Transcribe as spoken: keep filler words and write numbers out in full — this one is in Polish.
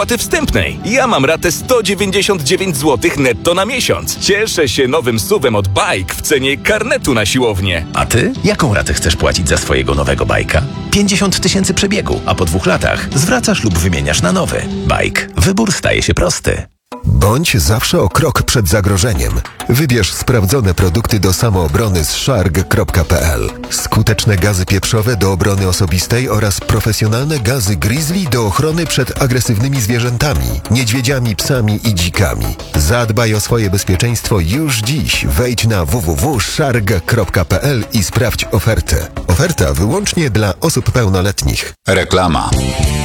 opłaty wstępnej. Ja mam ratę sto dziewięćdziesiąt dziewięć złotych netto na miesiąc. Cieszę się nowym suwem od Bike w cenie karnetu na siłownię. A ty? Jaką ratę chcesz płacić za swojego nowego bajka? pięćdziesiąt tysięcy przebiegu, a po dwóch latach zwracasz lub wymieniasz na nowy. Bike. Wybór staje się prosty. Bądź zawsze o krok przed zagrożeniem. Wybierz sprawdzone produkty do samoobrony z szarg kropka p l. Skuteczne gazy pieprzowe do obrony osobistej oraz profesjonalne gazy Grizzly do ochrony przed agresywnymi zwierzętami, niedźwiedziami, psami i dzikami. Zadbaj o swoje bezpieczeństwo już dziś. Wejdź na w w w kropka szarg kropka p l i sprawdź ofertę. Oferta wyłącznie dla osób pełnoletnich. Reklama.